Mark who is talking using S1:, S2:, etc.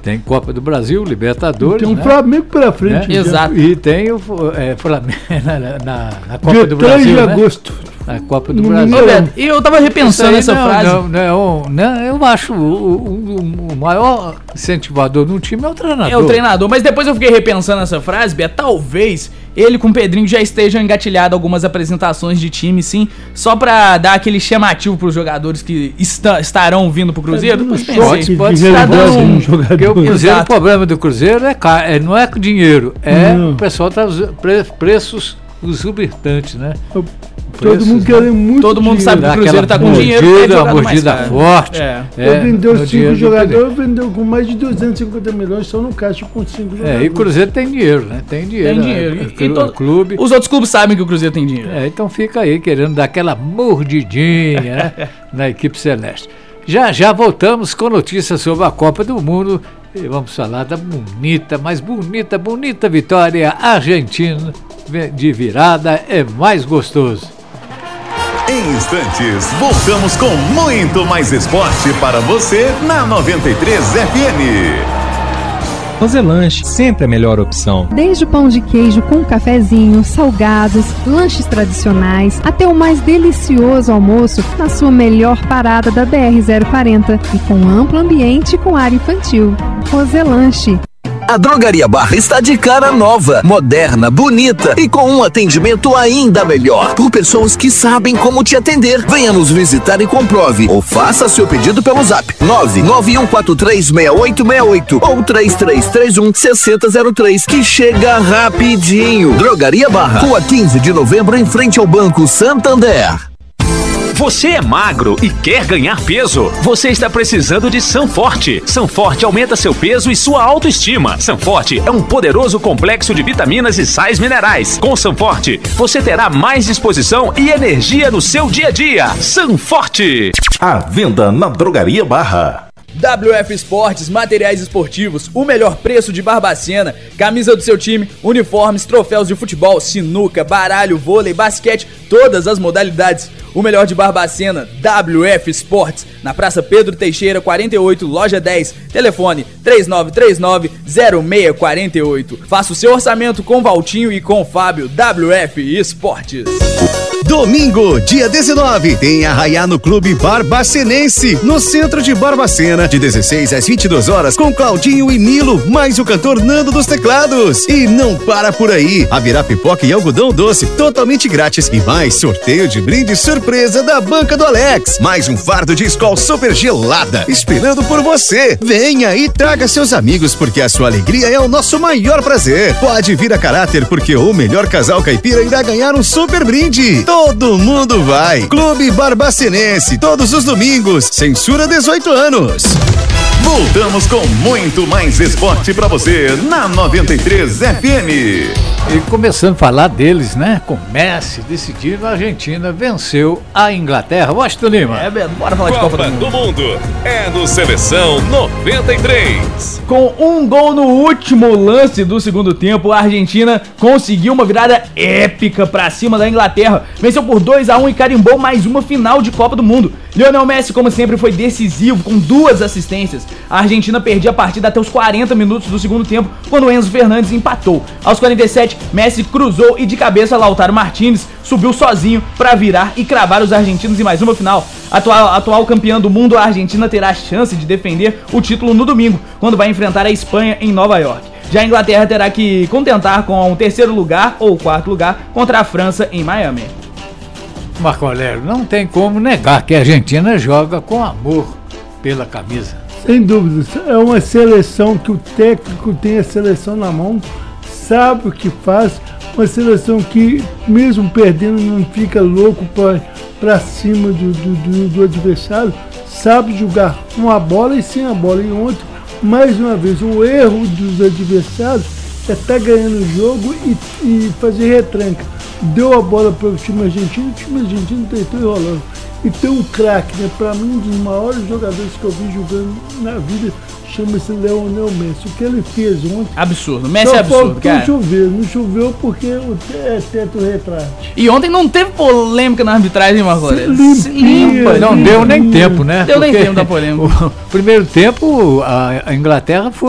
S1: Tem Copa do Brasil, Libertadores.
S2: Tem um
S1: né?
S2: Flamengo pela frente.
S3: Exato.
S1: E tem o Flamengo na Copa
S2: Dia
S1: do
S2: 3
S1: Brasil.
S2: de
S1: né?
S2: agosto.
S1: Na Copa do
S2: No
S1: Brasil.
S3: Ô, Beto, e eu tava repensando essa frase.
S1: Eu acho o maior incentivador no time é o treinador.
S3: É o treinador, mas depois eu fiquei repensando essa frase, Beto, talvez ele com o Pedrinho já estejam engatilhado algumas apresentações de time, sim, só pra dar aquele chamativo pros jogadores que estarão vindo pro Cruzeiro. Depois pensei,
S1: pode
S2: de
S1: ser
S2: realidade
S1: um
S2: de jogador.
S1: Porque o Cruzeiro,
S3: Exato.
S1: o problema do Cruzeiro não é com dinheiro, o pessoal tá preços exorbitantes, né?
S2: Todo mundo querendo muito
S3: Todo mundo
S2: dinheiro.
S3: sabe que o Cruzeiro tá com dinheiro, porque é
S1: Uma
S3: jogado mais
S1: mordida
S3: caro.
S1: forte.
S2: Vendeu
S1: no
S2: 5
S1: dinheiro do
S2: jogadores, vendeu com mais de 250 milhões só no caixa com 5 jogadores.
S1: E o Cruzeiro tem dinheiro, né? Tem dinheiro.
S3: Tem dinheiro.
S1: O clube.
S3: Os outros clubes sabem que o Cruzeiro tem dinheiro.
S1: Então fica aí querendo dar aquela mordidinha né, na equipe celeste. Já voltamos com notícias sobre a Copa do Mundo e vamos falar da bonita vitória argentina de virada, é mais gostoso.
S4: Em instantes, voltamos com muito mais esporte para você na 93 FM.
S5: Roselanche, sempre a melhor opção.
S6: Desde o pão de queijo com cafezinho, salgados, lanches tradicionais, até o mais delicioso almoço na sua melhor parada da BR-040 e com amplo ambiente com área infantil. Roselanche.
S7: A Drogaria Barra está de cara nova, moderna, bonita e com um atendimento ainda melhor. Por pessoas que sabem como te atender. Venha nos visitar e comprove. Ou faça seu pedido pelo zap 991436868 ou 3331-6003 que chega rapidinho. Drogaria Barra, Rua 15 de Novembro, em frente ao Banco Santander.
S8: Você é magro e quer ganhar peso? Você está precisando de Sanforte. Sanforte aumenta seu peso e sua autoestima. Sanforte é um poderoso complexo de vitaminas e sais minerais. Com Sanforte, você terá mais disposição e energia no seu dia a dia. Sanforte.
S4: À venda na Drogaria Barra.
S3: WF Esportes, materiais esportivos, o melhor preço de Barbacena, camisa do seu time, uniformes, troféus de futebol, sinuca, baralho, vôlei, basquete, todas as modalidades. O melhor de Barbacena, WF Esportes, na Praça Pedro Teixeira, 48, loja 10, telefone 3939-0648. Faça o seu orçamento com Valtinho e com Fábio, WF Esportes.
S9: Domingo, dia 19, tem Arraiá no Clube Barbacenense, no centro de Barbacena, de 16 às 22 horas, com Claudinho e Nilo, mais o cantor Nando dos teclados. E não para por aí, haverá pipoca e algodão doce, totalmente grátis, e mais sorteio de brinde surpresa da Banca do Alex. Mais um fardo de Skol super gelada, esperando por você. Venha e traga seus amigos, porque a sua alegria é o nosso maior prazer. Pode vir a caráter, porque o melhor casal caipira irá ganhar um super brinde. Todo mundo vai. Clube Barbacenense, todos os domingos. Censura 18 anos.
S4: Voltamos com muito mais esporte pra você na 93 FM.
S1: E começando a falar deles, né? Com Messi decidindo, a Argentina venceu a Inglaterra. Washington Lima.
S3: Beto, bora falar de Copa do Mundo.
S8: É do Seleção 93.
S3: Com um gol no último lance do segundo tempo, a Argentina conseguiu uma virada épica pra cima da Inglaterra. Venceu por 2-1 e carimbou mais uma final de Copa do Mundo. Lionel Messi, como sempre, foi decisivo com 2 assistências. A Argentina perdia a partida até os 40 minutos do segundo tempo, quando Enzo Fernandes empatou. Aos 47, Messi cruzou e de cabeça Lautaro Martínez subiu sozinho para virar e cravar os argentinos em mais uma final. Atual campeã do mundo, a Argentina terá a chance de defender o título no domingo, quando vai enfrentar a Espanha em Nova York. Já a Inglaterra terá que contentar com o 3º lugar ou 4º lugar contra a França em Miami.
S1: Marco Aurélio, não tem como negar que a Argentina joga com amor pela camisa.
S2: Sem dúvida, é uma seleção que o técnico tem a seleção na mão, sabe o que faz, uma seleção que mesmo perdendo não fica louco para cima do adversário, sabe jogar com a bola e sem a bola. E ontem, mais uma vez, o erro dos adversários é estar ganhando o jogo e fazer retranca. Deu a bola para o time argentino tentou ir rolando. E tem um craque, né? Para mim, um dos maiores jogadores que eu vi jogando na vida, chama-se Lionel Messi. O que ele fez ontem...
S3: Absurdo. Messi é absurdo, cara.
S2: Não choveu porque o teto retrátil.
S3: E ontem não teve polêmica na arbitragem, Marco Aurélio.
S1: Limpa. Não deu nem tempo, né?
S3: Deu nem tempo da polêmica.
S1: O primeiro tempo, a Inglaterra foi